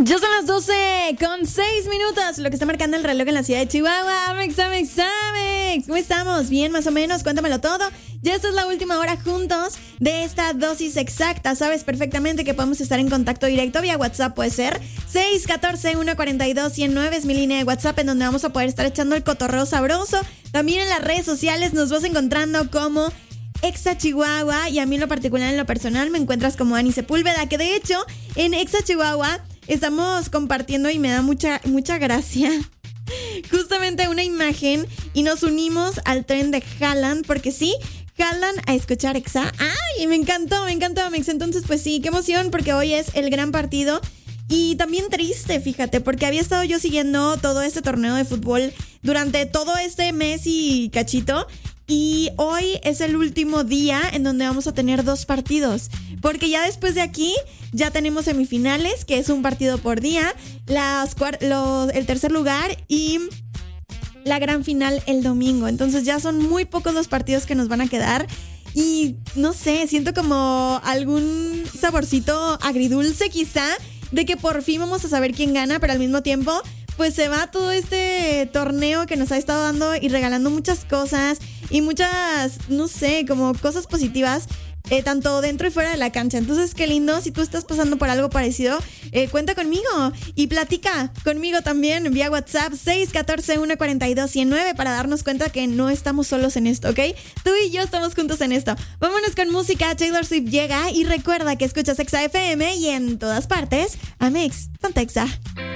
Ya son las 12:06, lo que está marcando el reloj en la ciudad de Chihuahua. Amex. ¿Cómo estamos? ¿Bien, más o menos? Cuéntamelo todo. Ya esta es la última hora juntos de esta dosis exacta. Sabes perfectamente que podemos estar en contacto directo vía WhatsApp, puede ser 614-142-109 es mi línea de WhatsApp, en donde vamos a poder estar echando el cotorreo sabroso. También en las redes sociales nos vas encontrando como Exa Chihuahua, y a mí en lo particular, en lo personal, me encuentras como Ani Sepúlveda, que de hecho en Exa Chihuahua estamos compartiendo y me da mucha gracia justamente una imagen, y nos unimos al tren de Haaland, porque sí, Haaland a escuchar Exa. ¡Ay! Me encantó, Amex. Entonces, pues sí, qué emoción, porque hoy es el gran partido. Y también triste, fíjate, porque había estado yo siguiendo todo este torneo de fútbol durante todo este mes y cachito. Y hoy es el último día en donde vamos a tener 2 partidos, porque ya después de aquí ya tenemos semifinales, que es un partido por día, el tercer lugar y la gran final el domingo. Entonces ya son muy pocos los partidos que nos van a quedar. Y no sé, siento como algún saborcito agridulce quizá de que por fin vamos a saber quién gana, pero al mismo tiempo pues se va todo este torneo que nos ha estado dando y regalando muchas cosas y muchas, no sé, como cosas positivas, tanto dentro y fuera de la cancha. Entonces, qué lindo. Si tú estás pasando por algo parecido, cuenta conmigo y platica conmigo también vía WhatsApp 614-142-109 para darnos cuenta que no estamos solos en esto, ¿ok? Tú y yo estamos juntos en esto. Vámonos con música. Taylor Swift llega, y recuerda que escuchas Exa FM y en todas partes, Amex, Fantexa.